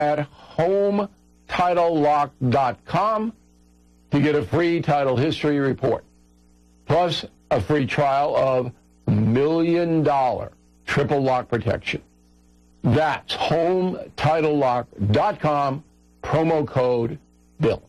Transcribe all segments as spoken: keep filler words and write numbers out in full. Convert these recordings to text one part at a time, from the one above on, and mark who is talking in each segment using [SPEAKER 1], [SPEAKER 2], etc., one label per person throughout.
[SPEAKER 1] at home title lock dot com to get a free title history report, plus a free trial of million dollar triple lock protection. That's home title lock dot com, promo code Bill.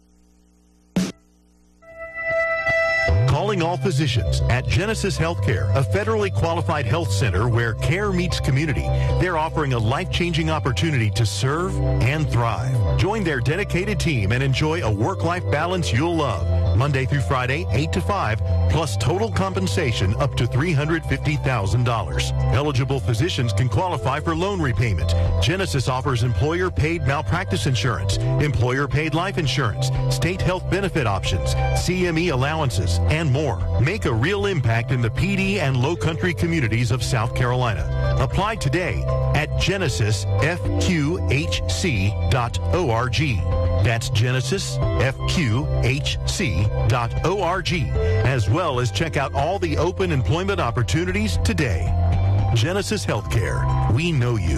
[SPEAKER 2] Calling all physicians at Genesis Healthcare, a federally qualified health center where care meets community. They're offering a life-changing opportunity to serve and thrive. Join their dedicated team and enjoy a work-life balance you'll love. Monday through Friday, eight to five, plus total compensation up to three hundred fifty thousand dollars. Eligible physicians can qualify for loan repayment. Genesis offers employer-paid malpractice insurance, employer-paid life insurance, state health benefit options, C M E allowances, and more. Make a real impact in the P D and Low Country communities of South Carolina. Apply today at genesis f q h c dot org. That's genesis f q h c dot org, as well as check out all the open employment opportunities today. Genesis Healthcare. We know you.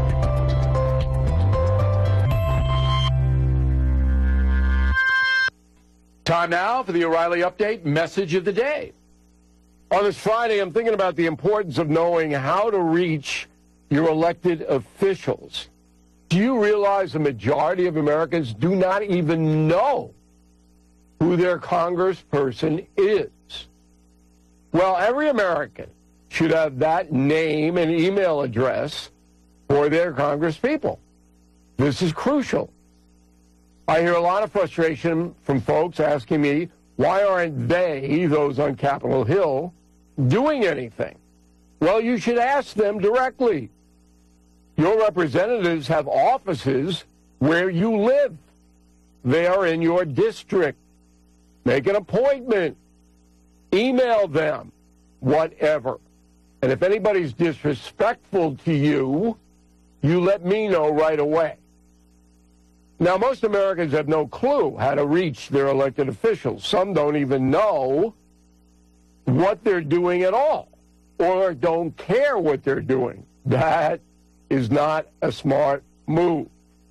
[SPEAKER 1] Time now for the O'Reilly Update message of the day. On this Friday, I'm thinking about the importance of knowing how to reach your elected officials. Do you realize the majority of Americans do not even know who their congressperson is? Well, every American should have that name and email address for their congresspeople. This is crucial. I hear a lot of frustration from folks asking me, why aren't they, those on Capitol Hill, doing anything? Well, you should ask them directly. Your representatives have offices where you live. They are in your district. Make an appointment. Email them. Whatever. And if anybody's disrespectful to you, you let me know right away. Now, most Americans have no clue how to reach their elected officials. Some don't even know what they're doing at all, or don't care what they're doing. That is not a smart move.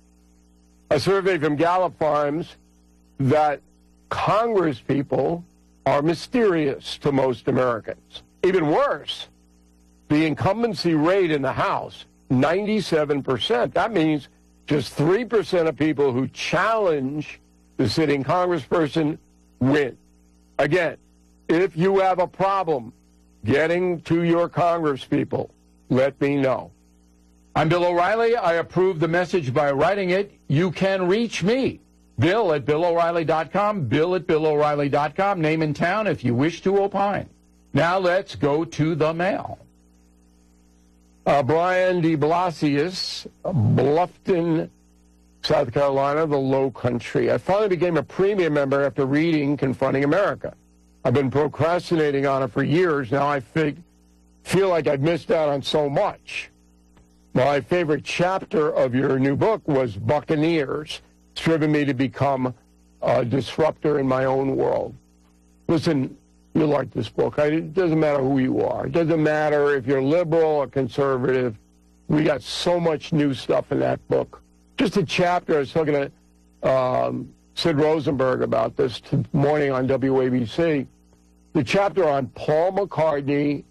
[SPEAKER 1] A survey from Gallup finds that Congress people are mysterious to most Americans. Even worse, the incumbency rate in the House, ninety-seven percent. That means just three percent of people who challenge the sitting congressperson win. Again, if you have a problem getting to your congresspeople, let me know. I'm Bill O'Reilly. I approve the message by writing it. You can reach me, Bill at Bill O'Reilly dot com, Bill at Bill O'Reilly dot com, name and town if you wish to opine. Now let's go to the mail. Uh, Brian de Blasius, Bluffton, South Carolina, the Low Country. I finally became a premium member after reading Confronting America. I've been procrastinating on it for years. Now I fig- feel like I've missed out on so much. My favorite chapter of your new book was Buccaneers. It's driven me to become a disruptor in my own world. Listen, you like this book. I, it doesn't matter who you are. It doesn't matter if you're liberal or conservative. We got so much new stuff in that book. Just a chapter, I was talking to um, Sid Rosenberg about this morning on W A B C. The chapter on Paul McCartney,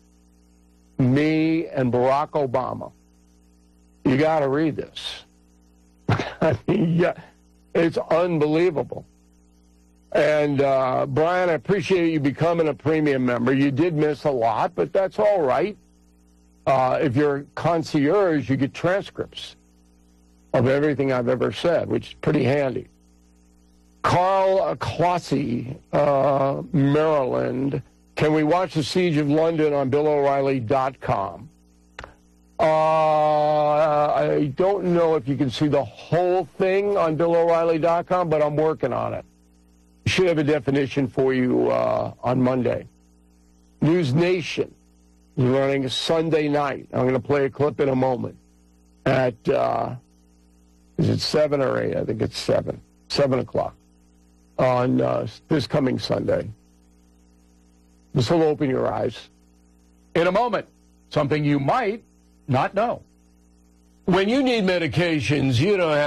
[SPEAKER 1] me, and Barack Obama. You got to read this. I mean, yeah, it's unbelievable. And, uh, Brian, I appreciate you becoming a premium member. You did miss a lot, but that's all right. Uh, if you're a concierge, you get transcripts of everything I've ever said, which is pretty handy. Carl Clossy, uh, Maryland. Can we watch The Siege of London on Bill O'Reilly dot com? Uh, I don't know if you can see the whole thing on Bill O'Reilly dot com, but I'm working on it. Should have a definition for you uh, on Monday. News Nation is running Sunday night. I'm going to play a clip in a moment. At, uh, is it seven or eight? I think it's seven. seven o'clock on uh, this coming Sunday. This will open your eyes. In a moment, something you might not know. When you need medications, you don't have